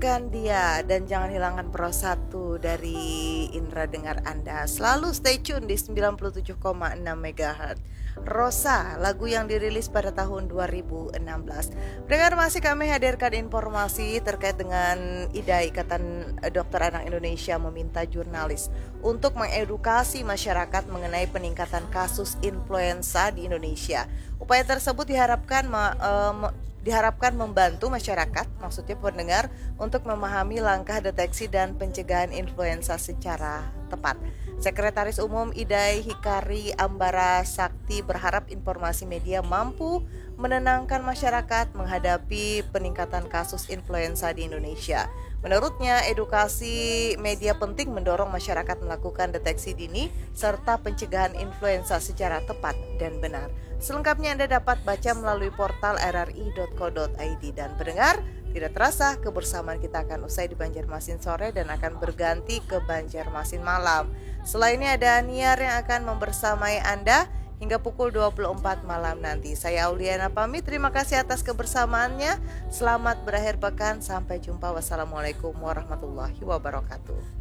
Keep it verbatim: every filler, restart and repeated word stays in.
Kan dia dan jangan hilangkan Pro satu dari indera dengar Anda. Selalu stay tune di sembilan puluh tujuh koma enam megahertz. Rosa, lagu yang dirilis pada tahun dua ribu enam belas. Dengar masih kami hadirkan informasi terkait dengan I D A I, Ikatan Dokter Anak Indonesia meminta jurnalis untuk mengedukasi masyarakat mengenai peningkatan kasus influenza di Indonesia. Upaya tersebut diharapkan ma- um, diharapkan membantu masyarakat, maksudnya pendengar, untuk memahami langkah deteksi dan pencegahan influenza secara tepat. Sekretaris Umum I D A I Hikari Ambara Sakti berharap informasi media mampu menenangkan masyarakat menghadapi peningkatan kasus influenza di Indonesia. Menurutnya, edukasi media penting mendorong masyarakat melakukan deteksi dini serta pencegahan influenza secara tepat dan benar. Selengkapnya Anda dapat baca melalui portal r r i dot co dot i d. Dan pendengar, tidak terasa kebersamaan kita akan usai di Banjarmasin sore dan akan berganti ke Banjarmasin malam. Selainnya ada Niar yang akan membersamai Anda hingga pukul dua puluh empat malam nanti. Saya Auliana pamit, terima kasih atas kebersamaannya. Selamat berakhir pekan, sampai jumpa. Wassalamualaikum warahmatullahi wabarakatuh.